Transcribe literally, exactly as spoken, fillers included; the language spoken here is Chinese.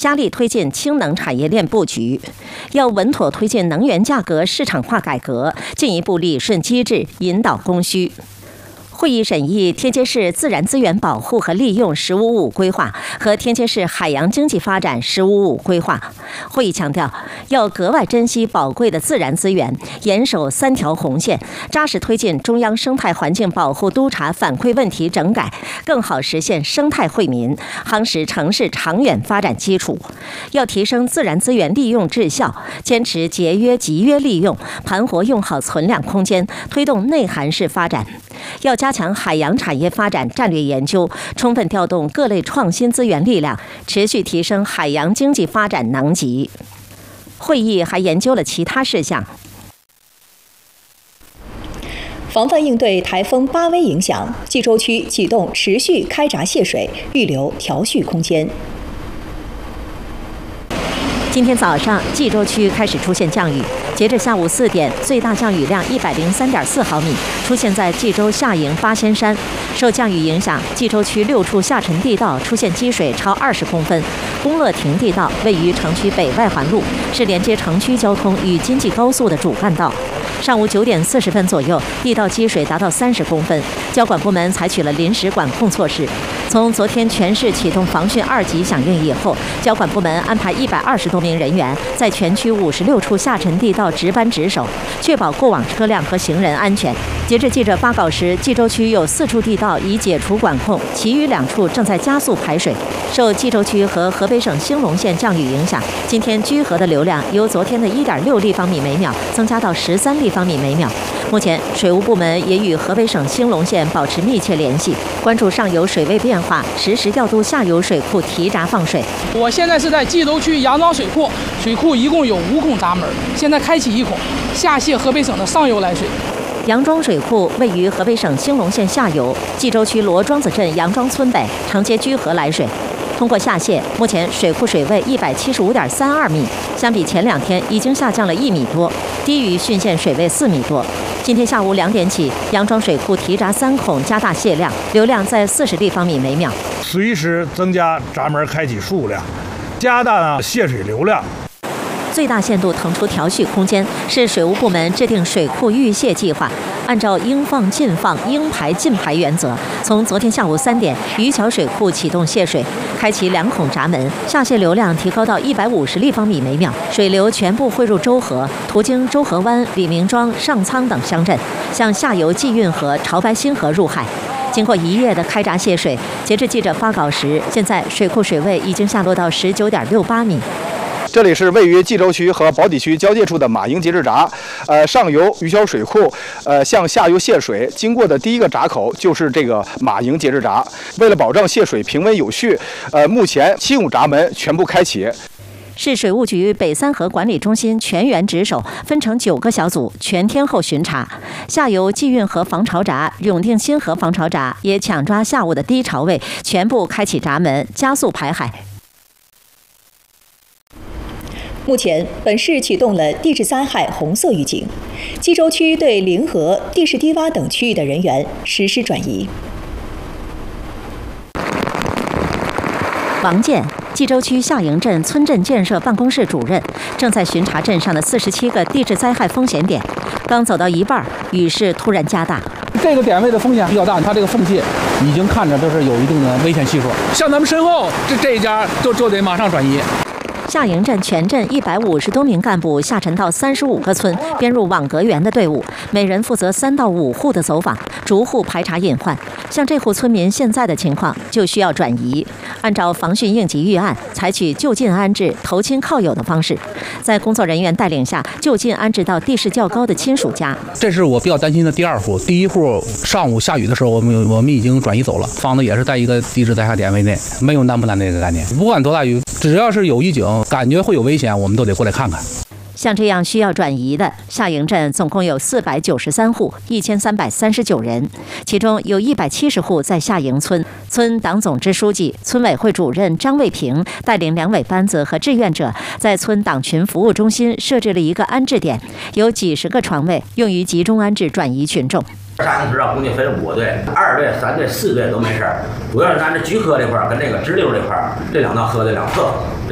加力推进氢能产业链布局，要稳妥推进能源价格市场化改革，进一步理顺机制，引导供需。会议审议天津市自然资源保护和利用“十五五”规划和天津市海洋经济发展“十五五”规划。会议强调，要格外珍惜宝贵的自然资源，严守三条红线，扎实推进中央生态环境保护督查反馈问题整改，更好实现生态惠民，夯实城市长远发展基础。要提升自然资源利用质效，坚持节约集约利用，盘活用好存量空间，推动内涵式发展。要加强海洋产业发展战略研究，充分调动各类创新资源力量，持续提升海洋经济发展能级。会议还研究了其他事项。 防范应对台风巴威影响，冀州区启动持续开闸泄水，预留调蓄空间。 今天早上，冀州区开始出现降雨。截至下午四点，最大降雨量一百零三点四毫米，出现在冀州下营八仙山。受降雨影响，冀州区六处下沉地道出现积水超二十公分。公乐亭地道位于城区北外环路，是连接城区交通与京济高速的主干道。上午九点四十分左右，地道积水达到三十公分，交管部门采取了临时管控措施。从昨天全市启动防汛二级响应以后，交管部门安排一百二十多名人员在全区五十六处下沉地道值班值守，确保过往车辆和行人安全。截至记者发稿时，冀州区有四处地道已解除管控，其余两处正在加速排水。受冀州区和河北省兴隆县降雨影响，今天居河的流量由昨天的一点六立方米每秒增加到十三立方米每秒。目前，水务部门也与河北省兴隆县保持密切联系，关注上游水位变化，实时调度下游水库提闸放水。 我现在是在冀州区杨庄水库，水库一共有五孔闸门，现在开启一孔，下泄河北省的上游来水。 杨庄水库位于河北省兴隆县下游，冀州区罗庄子镇杨庄村北，承接居河来水。通过下泄，目前水库水位一百七十五点三二米，相比前两天已经下降了一米多，低于汛县水位四米多。今天下午两点起，杨庄水库提闸三孔加大泄量，流量在四十立方米每秒， 随时增加闸门开启数量，加大泄水流量。 最大限度腾出调蓄空间，是水务部门制定水库预泄计划，按照应放尽放、应排尽排原则，从昨天下午三点，渔桥水库启动泄水，开启两孔闸门，下泄流量提高到一百五十立方米每秒，水流全部汇入周河，途经周河湾、李明庄、上仓等乡镇，向下游济运河、潮白新河入海。经过一夜的开闸泄水，截至记者发稿时，现在水库水位已经下落到十九点六八米。 这里是位于冀州区和宝坻区交界处的马营节制闸，呃，上游渔桥水库，呃，向下游泄水经过的第一个闸口就是这个马营节制闸。为了保证泄水平稳有序，呃，目前七孔闸门全部开启。 市水务局北三河管理中心全员值守，分成九个小组，全天候巡查。下游济运河防潮闸、永定新河防潮闸也抢抓下午的低潮位，全部开启闸门，加速排海。 目前，本市启动了地质灾害红色预警，冀州区对临河、地势低洼等区域的人员实施转移。 王建，冀州区下营镇村镇建设办公室主任，正在巡查镇上的四十七个地质灾害风险点。刚走到一半，雨势突然加大。 这个点位的风险比较大，它这个缝隙已经看着就是有一定的危险系数。像咱们身后这这一家就就得马上转移。 下营镇全镇一百五十多名干部下沉到三十五个村，编入网格员的队伍，每人负责三到五户的走访，逐户排查隐患。像这户村民现在的情况，就需要转移。按照防汛应急预案，采取就近安置、投亲靠友的方式，在工作人员带领下，就近安置到地势较高的亲属家。 这是我比较担心的第二户。第一户上午下雨的时候，我们我们已经转移走了，房子也是在一个地质灾害点位内，没有难不难的这个概念。不管多大雨，只要是有预警，感觉会有危险，我们都得过来看看。 像这样需要转移的，下营镇总共有四百九十三户，一千三百三十九人，其中有一百七十户在下营村。村党总支书记、村委会主任张卫平带领两委班子和志愿者，在村党群服务中心设置了一个安置点，有几十个床位，用于集中安置转移群众。 沙工时啊，共计分五个队，二队、三队、四队都没事儿，主要是咱这局河这块儿跟这个支流这块儿，这两道河的两侧。